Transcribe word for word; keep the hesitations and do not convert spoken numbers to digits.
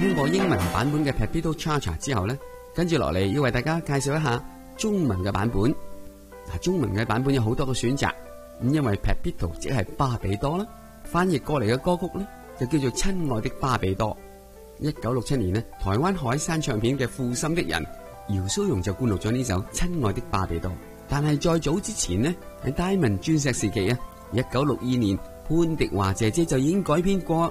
聽過英文版本嘅 Pepito Cha-Cha 之後呢，跟住落嚟要為大家介紹一下中文嘅版本。嗱，中文嘅版本有好多個選擇，咁因為 Pepito 即係巴比多啦，翻譯過嚟嘅歌曲呢就叫做《親愛的巴比多》。一九六七年呢，台灣海山唱片嘅負心的人姚蘇蓉就灌錄咗呢首《親愛的巴比多》。但係再早之前呢，喺 Diamond 鑽石時期啊，一九六二年潘迪華姐姐就已經改編過